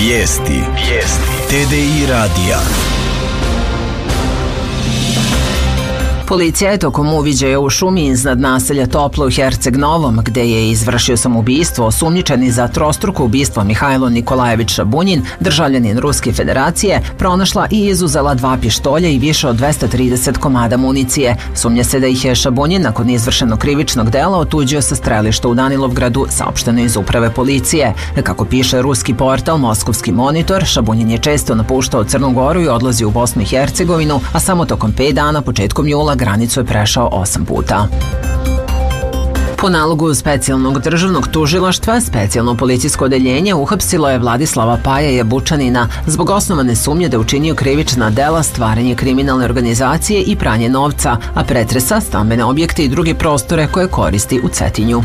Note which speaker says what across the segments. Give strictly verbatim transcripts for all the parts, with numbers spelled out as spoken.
Speaker 1: Vijesti. Vijesti. T D I radija.
Speaker 2: Policija je tokom uviđaja u šumi iznad naselja Toplo u Herceg Novom, gde je izvršio samoubistvo osumnjičeni za trostruko ubistvo Mihajlo Nikolajević Šabunjin, državljanin Ruske federacije, pronašla i izuzela dva pištolja i više od dvesta trideset komada municije. Sumnja se da ih je Šabunjin nakon izvršenog krivičnog dela otuđio sa strelišta u Danilovgradu, saopšteno iz uprave policije. Kako piše ruski portal Moskovski monitor, Šabunjin je često napuštao Crnu Goru i odlazio u Bosnu i Hercegovinu, a samo tokom pet dana početkom jula granicu je prešao osam puta. Po nalogu specijalnog državnog tužilaštva, specijalno policijsko odeljenje uhapsilo je Vladislava Paja Jabučanina zbog osnovane sumnje da je učinio krivična dela, stvaranje kriminalne organizacije i pranje novca, a pretresa stambene objekte i druge prostore koje koristi u Cetinju.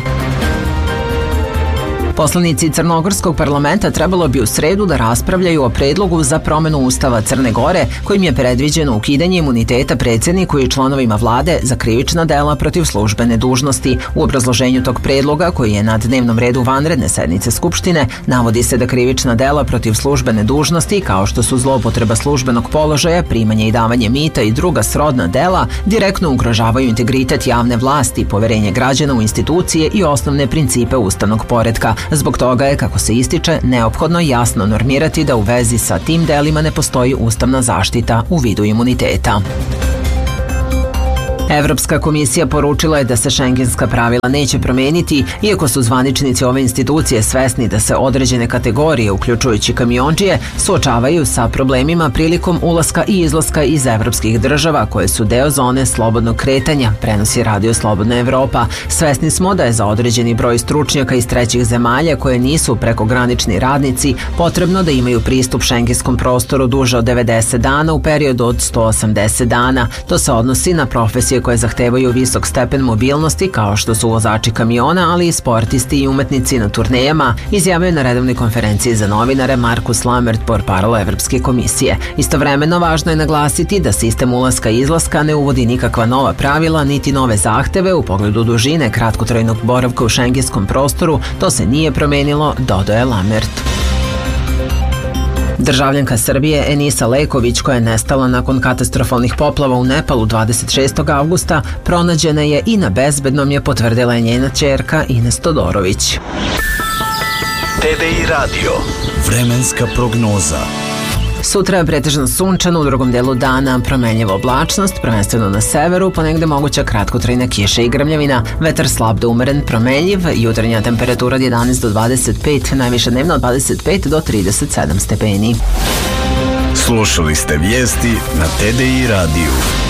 Speaker 2: Poslanici Crnogorskog parlamenta trebalo bi u sredu da raspravljaju o predlogu za promenu Ustava Crne Gore, kojim je predviđeno ukidanje imuniteta predsjedniku i članovima vlade za krivična dela protiv službene dužnosti. U obrazloženju tog predloga, koji je na dnevnom redu vanredne sednice Skupštine, navodi se da krivična dela protiv službene dužnosti, kao što su zloupotreba službenog položaja, primanje i davanje mita i druga srodna dela, direktno ugrožavaju integritet javne vlasti, poverenje građana u institucije i osnovne principe ustavnog poretka. Zbog toga je, kako se ističe, neophodno jasno normirati da u vezi sa tim delima ne postoji ustavna zaštita u vidu imuniteta. Evropska komisija poručila je da se šengenska pravila neće promeniti, iako su zvaničnici ove institucije svesni da se određene kategorije, uključujući kamiondžije, suočavaju sa problemima prilikom ulaska i izlaska iz evropskih država koje su deo zone slobodnog kretanja, prenosi Radio Slobodna Evropa. Svesni smo da je za određeni broj stručnjaka iz trećih zemalja koje nisu prekogranični radnici potrebno da imaju pristup šengenskom prostoru duže od devedeset dana u periodu od sto osamdeset dana. To se odnosi na profesije koje zahtevaju visok stepen mobilnosti, kao što su vozači kamiona, ali i sportisti i umetnici na turnejama, izjavio na redovnoj konferenciji za novinare Markus Lammert, portparol Evropske komisije. Istovremeno, važno je naglasiti da sistem ulaska i izlaska ne uvodi nikakva nova pravila niti nove zahteve u pogledu dužine kratkotrajnog boravka u šengenskom prostoru. To se nije promenilo, dodaje Lammert. Državljanka Srbije Enisa Leković, koja je nestala nakon katastrofalnih poplava u Nepalu dvadeset šestog avgusta, pronađena je i na bezbednom, je potvrdila je njena ćerka Ines Todorović.
Speaker 1: T D I radio. Vremenska prognoza.
Speaker 2: Sutra je pretežno sunčano, u drugom delu dana promenljiva oblačnost, prvenstveno na severu, ponegde moguća kratkotrajna kiša i grmljavina, vetar slab do umeren, promenljiv, jutarnja temperatura od jedanaest do dvadeset pet, najviša dnevna od dvadeset pet do trideset sedam stepeni.
Speaker 1: Slušali ste vijesti na T D I radiju.